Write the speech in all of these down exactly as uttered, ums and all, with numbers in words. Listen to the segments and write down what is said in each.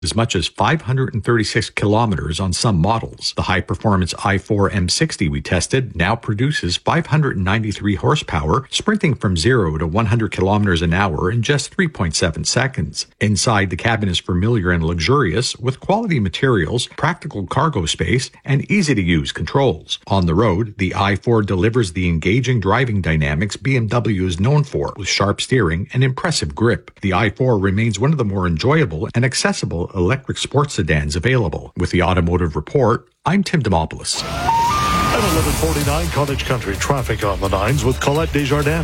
as much as five hundred thirty-six kilometers on some models. The high-performance i four M sixty we tested now produces five hundred ninety-three horsepower, sprinting from zero to one hundred kilometers an hour in just three point seven seconds. Inside, the cabin is familiar and luxurious, with quality materials, practical cargo space, and easy-to-use controls. On the road, the i four delivers the engaging driving dynamics B M W is known for, with sharp steering and impressive grip. The i four remains one of the more enjoyable and accessible electric sports sedans available. With the Automotive Report, I'm Tim Demopoulos. At eleven forty-nine, Cottage Country traffic on the nines with Colette Desjardins.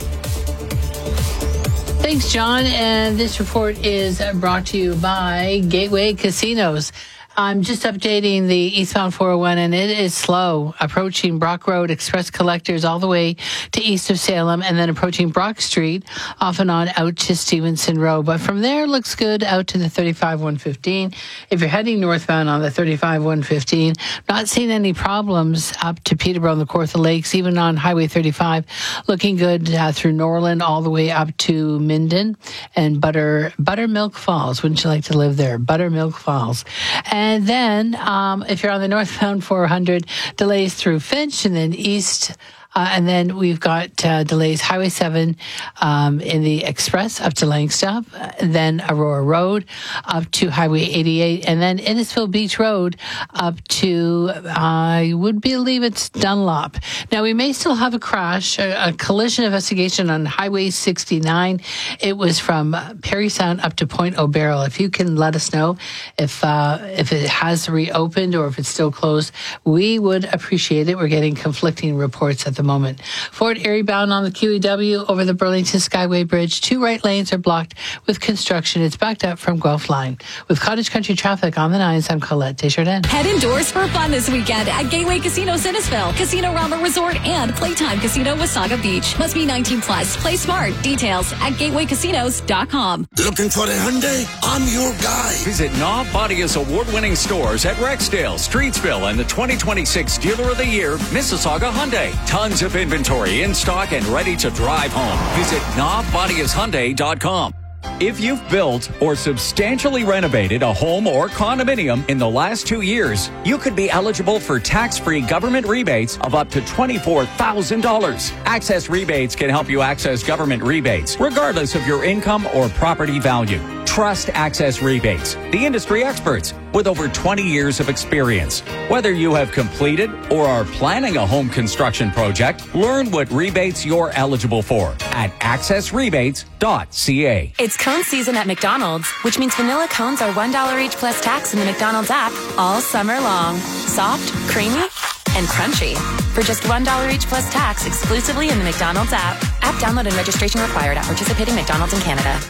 Thanks, John. And this report is brought to you by Gateway Casinos. I'm just updating the eastbound four oh one, and it is slow, approaching Brock Road, Express Collectors all the way to east of Salem, and then approaching Brock Street, off and on out to Stevenson Road. But from there, it looks good out to the thirty-five one fifteen. If you're heading northbound on the thirty-five one fifteen, not seeing any problems up to Peterborough and the Kawartha Lakes, even on Highway thirty-five, looking good uh, through Norland all the way up to Minden and Butter Buttermilk Falls. Wouldn't you like to live there? Buttermilk Falls. And And then, um, if you're on the northbound four hundred, delays through Finch and then east. Uh, and then we've got uh, delays Highway seven um, in the Express up to Langstaff, then Aurora Road up to Highway eighty-eight, and then Innisfil Beach Road up to, uh, I would believe it's Dunlop. Now, we may still have a crash, a, a collision investigation on Highway sixty-nine. It was from Parry Sound up to Point O'Barrel. If you can let us know if uh, if it has reopened or if it's still closed, we would appreciate it. We're getting conflicting reports at the moment. Fort Erie bound on the Q E W over the Burlington Skyway Bridge. Two right lanes are blocked with construction. It's backed up from Guelph Line. With Cottage Country traffic on the nines, I'm Colette Desjardins. Head indoors for fun this weekend at Gateway Casino Innisfil, Casino Rama Resort, and Playtime Casino Wasaga Beach. Must be nineteen plus. Play smart. Details at gateway casinos dot com. Looking for a Hyundai? I'm your guy. Visit Knob Bodia's award-winning stores at Rexdale, Streetsville, and the twenty twenty-six Dealer of the Year, Mississauga Hyundai. Tons of inventory in stock and ready to drive home. Visit knob bodias hyundai dot com. If you've built or substantially renovated a home or condominium in the last two years, you could be eligible for tax-free government rebates of up to twenty-four thousand dollars. Access Rebates can help you access government rebates, regardless of your income or property value. Trust Access Rebates, the industry experts with over twenty years of experience. Whether you have completed or are planning a home construction project, learn what rebates you're eligible for at access rebates dot c a. It's cone season at McDonald's, which means vanilla cones are one dollar each plus tax in the McDonald's app all summer long. Soft, creamy, and crunchy. For just one dollar each plus tax exclusively in the McDonald's app. App download and registration required at participating McDonald's in Canada.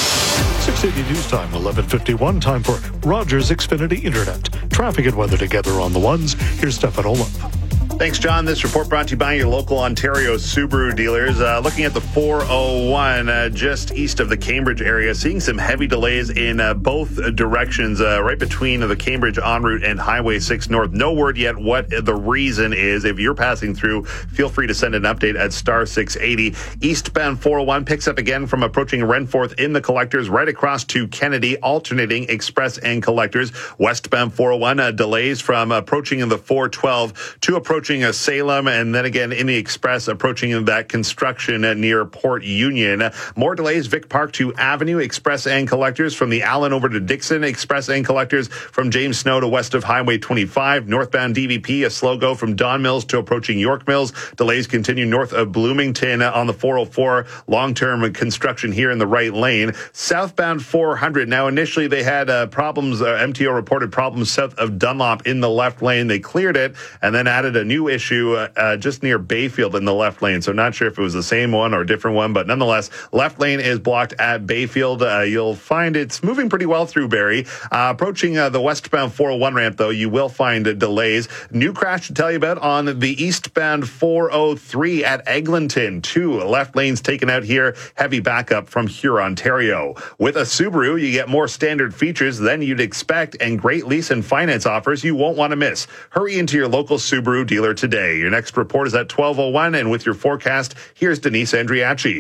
six eighty News Time, eleven fifty-one. Time for Rogers Xfinity Internet. Traffic and weather together on the ones. Here's Stefan Olaf. Thanks, John. This report brought to you by your local Ontario Subaru dealers. Uh, looking at the four oh one, uh, just east of the Cambridge area, seeing some heavy delays in uh, both directions, uh, right between the Cambridge en route and Highway six North. No word yet what the reason is. If you're passing through, feel free to send an update at star six eighty. Eastbound four oh one picks up again from approaching Renforth in the Collectors, right across to Kennedy, alternating Express and Collectors. Westbound four oh one uh, delays from approaching in the four twelve to approaching a Salem, and then again in the Express approaching that construction near Port Union. More delays, Vic Park to Avenue, Express and Collectors from the Allen over to Dixon, Express and Collectors from James Snow to west of Highway twenty-five. Northbound D V P, a slow go from Don Mills to approaching York Mills. Delays continue north of Bloomington on the four oh four. Long-term construction here in the right lane. Southbound four hundred. Now, initially they had uh, problems, uh, M T O reported problems south of Dunlop in the left lane. They cleared it and then added a new issue uh, uh, just near Bayfield in the left lane. So not sure if it was the same one or a different one, but nonetheless, left lane is blocked at Bayfield. Uh, you'll find it's moving pretty well through Barrie. Uh, approaching uh, the westbound four oh one ramp, though, you will find uh, delays. New crash to tell you about on the eastbound four oh three at Eglinton. Two left lanes taken out here. Heavy backup from Huron, Ontario. With a Subaru, you get more standard features than you'd expect and great lease and finance offers you won't want to miss. Hurry into your local Subaru dealer today. Your next report is at twelve oh one, and with your forecast, here's Denise Andriachi.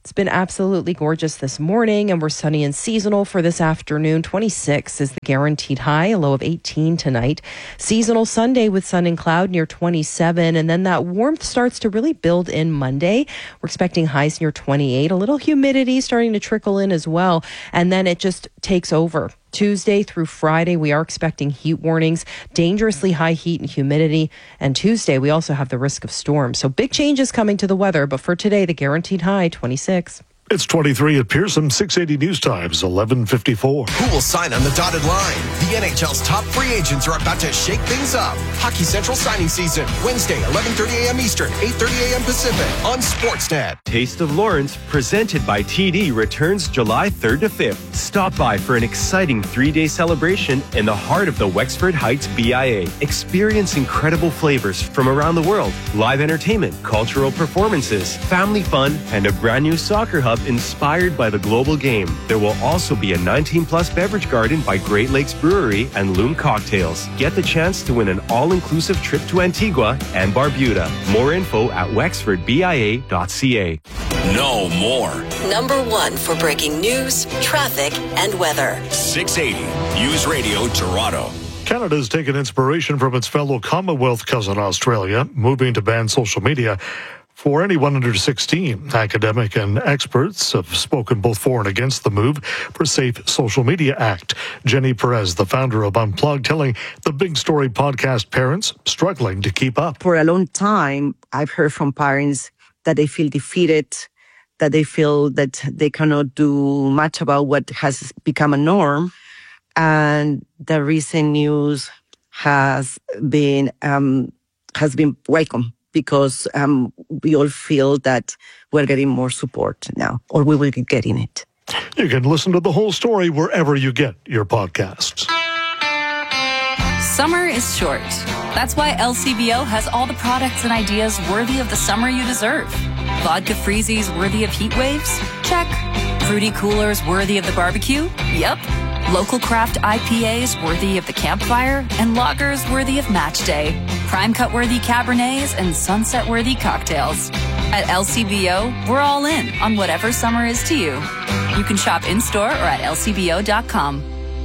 It's been absolutely gorgeous this morning, and we're sunny and seasonal for this afternoon. twenty-six is the guaranteed high, a low of eighteen tonight. Seasonal Sunday with sun and cloud near twenty-seven, and then that warmth starts to really build in Monday. We're expecting highs near twenty-eight, a little humidity starting to trickle in as well, and then it just takes over. Tuesday through Friday, we are expecting heat warnings, dangerously high heat and humidity. And Tuesday, we also have the risk of storms. So big changes coming to the weather. But for today, the guaranteed high, twenty-six. It's twenty-three at Pearson, six eighty News Times, eleven fifty-four. Who will sign on the dotted line? The N H L's top free agents are about to shake things up. Hockey Central signing season, Wednesday, eleven thirty a.m. Eastern, eight thirty a.m. Pacific on Sportsnet. Taste of Lawrence, presented by T D, returns July third to fifth. Stop by for an exciting three-day celebration in the heart of the Wexford Heights B I A. Experience incredible flavors from around the world, live entertainment, cultural performances, family fun, and a brand new soccer hub inspired by the global game. There will also be a nineteen plus beverage garden by Great Lakes Brewery and Loom Cocktails. Get the chance to win an all-inclusive trip to Antigua and Barbuda. More info at wexford b i a dot c a. Know more. Number one for breaking news, traffic, and weather. six eighty News Radio Toronto. Canada's taken inspiration from its fellow Commonwealth cousin Australia, moving to ban social media for anyone under sixteen. Academic and experts have spoken both for and against the move for Safe Social Media Act. Jenny Perez, the founder of Unplugged, telling the Big Story podcast parents struggling to keep up. For a long time, I've heard from parents that they feel defeated, that they feel that they cannot do much about what has become a norm. And the recent news has been um, has been welcome, because um, we all feel that we're getting more support now, or we will be getting it. You can listen to the whole story wherever you get your podcasts. Summer is short. That's why L C B O has all the products and ideas worthy of the summer you deserve. Vodka freezies worthy of heat waves? Check. Fruity coolers worthy of the barbecue? Yep. Local craft I P As worthy of the campfire, and lagers worthy of match day. Prime cut worthy Cabernets and sunset worthy cocktails. At L C B O, we're all in on whatever summer is to you. You can shop in-store or at L C B O dot com.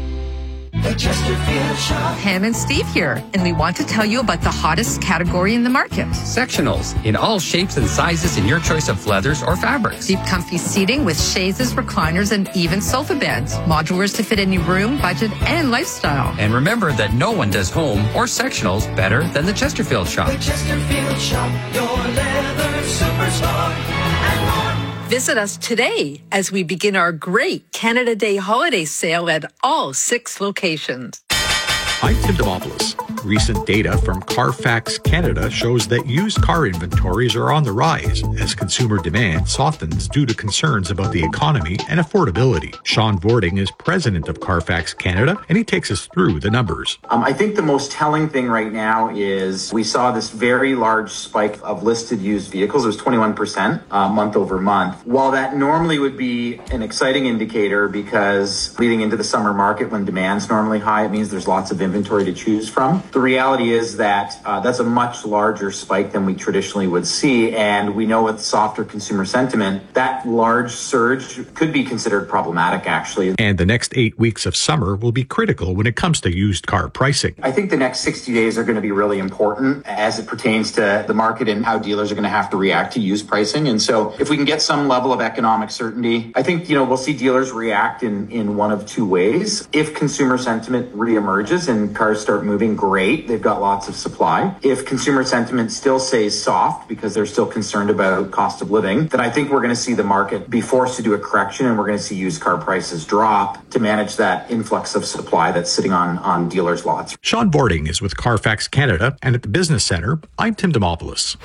The Chesterfield Shop. Pam and Steve here, and we want to tell you about the hottest category in the market. Sectionals in all shapes and sizes in your choice of leathers or fabrics. Deep comfy seating with chaises, recliners, and even sofa beds. Modulars to fit any room, budget, and lifestyle. And remember that no one does home or sectionals better than the Chesterfield Shop. The Chesterfield Shop, your leather superstar, and more. Visit us today as we begin our great Canada Day holiday sale at all six locations. I'm Tim Demopoulos. Recent data from Carfax Canada shows that used car inventories are on the rise as consumer demand softens due to concerns about the economy and affordability. Sean Vording is president of Carfax Canada, and he takes us through the numbers. Um, I think the most telling thing right now is we saw this very large spike of listed used vehicles. It was twenty-one percent uh, month over month. While that normally would be an exciting indicator, because leading into the summer market when demand's normally high, it means there's lots of inventory to choose from. The reality is that uh, that's a much larger spike than we traditionally would see. And we know with softer consumer sentiment, that large surge could be considered problematic, actually. And the next eight weeks of summer will be critical when it comes to used car pricing. I think the next sixty days are going to be really important as it pertains to the market and how dealers are going to have to react to used pricing. And so if we can get some level of economic certainty, I think, you know, we'll see dealers react in, in one of two ways. If consumer sentiment reemerges and cars start moving, great. They've got lots of supply. If consumer sentiment still stays soft because they're still concerned about cost of living, then I think we're going to see the market be forced to do a correction, and we're going to see used car prices drop to manage that influx of supply that's sitting on, on dealers' lots. Sean Vording is with Carfax Canada, and at the Business Center, I'm Tim Demopoulos.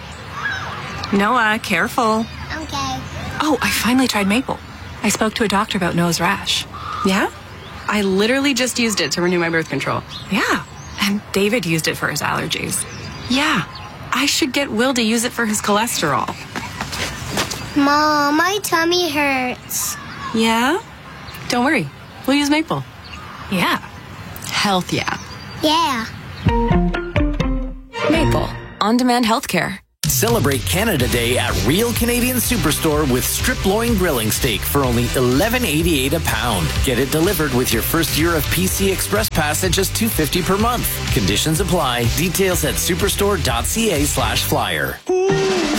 Noah, careful. Okay. Oh, I finally tried Maple. I spoke to a doctor about nose rash. Yeah? I literally just used it to renew my birth control. Yeah. And David used it for his allergies. Yeah. I should get Will to use it for his cholesterol. Mom, my tummy hurts. Yeah? Don't worry. We'll use Maple. Yeah. Health, yeah. Yeah. Maple. On-demand healthcare. Celebrate Canada Day at Real Canadian Superstore with strip loin grilling steak for only eleven eighty-eight a pound. Get it delivered with your first year of P C Express Pass at just two fifty per month. Conditions apply. Details at superstore.ca slash flyer.